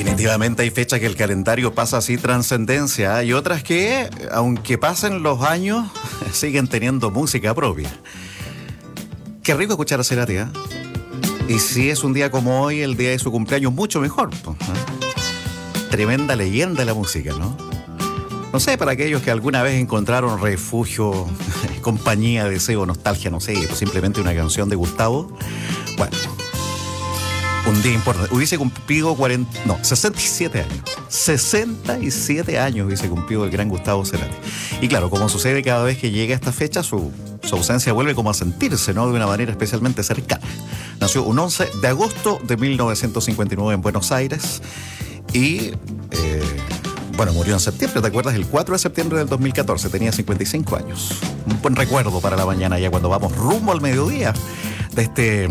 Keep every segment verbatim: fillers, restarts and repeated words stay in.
Definitivamente hay fechas que el calendario pasa así trascendencia. Hay otras que, aunque pasen los años, siguen teniendo música propia. Qué rico escuchar a Cerati, ¿eh? Y si es un día como hoy, el día de su cumpleaños, mucho mejor, ¿eh? Tremenda leyenda de la música, ¿no? No sé, para aquellos que alguna vez encontraron refugio, compañía, deseo, nostalgia, no sé, pues simplemente una canción de Gustavo. Bueno, un día importante. Hubiese cumplido cuarenta, no, sesenta y siete años. sesenta y siete años hubiese cumplido el gran Gustavo Cerati. Y claro, como sucede cada vez que llega esta fecha, su, su ausencia vuelve como a sentirse, ¿no? De una manera especialmente cercana. Nació un once de agosto de mil novecientos cincuenta y nueve en Buenos Aires y... Eh, Bueno, murió en septiembre, ¿te acuerdas? El cuatro de septiembre del dos mil catorce, tenía cincuenta y cinco años. Un buen recuerdo para la mañana, ya cuando vamos rumbo al mediodía de este,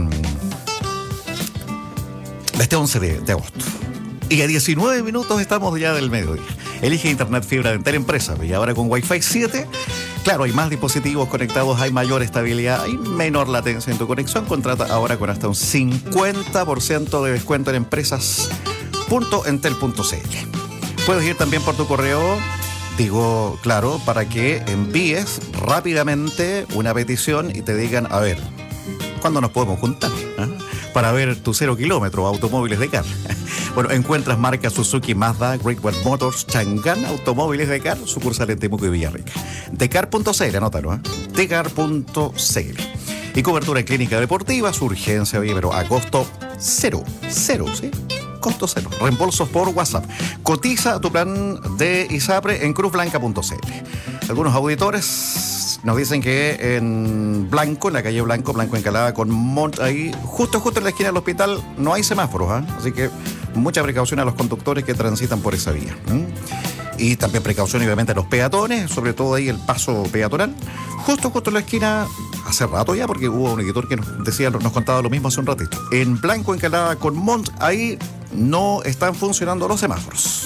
de este once de, de agosto. Y a diecinueve minutos estamos ya del mediodía. Elige Internet Fibra de Entel-Empresa y ahora con Wi-Fi siete, claro, hay más dispositivos conectados, hay mayor estabilidad, hay menor latencia en tu conexión. Contrata ahora con hasta un cincuenta por ciento de descuento en empresas punto entel punto c l. Puedes ir también por tu correo, digo, claro, para que envíes rápidamente una petición y te digan, a ver, ¿cuándo nos podemos juntar? ¿Eh? Para ver tu cero kilómetro, automóviles de car. Bueno, encuentras marcas Suzuki, Mazda, Great Wall Motors, Chang'an, automóviles de car, sucursal en Temuco y Villarrica. Decar punto c l, anótalo, ¿eh? Decar punto c l. Y cobertura en clínica deportiva, su urgencia, oye, pero a costo cero, cero, ¿sí? Costo cero. Reembolsos por WhatsApp. Cotiza tu plan de ISAPRE en cruz blanca punto c l. Algunos auditores nos dicen que en Blanco, en la calle Blanco, Blanco Encalada, con Mont, ahí, justo, justo en la esquina del hospital, no hay semáforos, ¿eh? Así que mucha precaución a los conductores que transitan por esa vía. ¿eh? Y también precaución, obviamente, a los peatones, sobre todo ahí el paso peatonal. Justo, justo en la esquina, hace rato ya, porque hubo un editor que nos decía, nos contaba lo mismo hace un ratito. En Blanco Encalada con Mont, ahí no están funcionando los semáforos.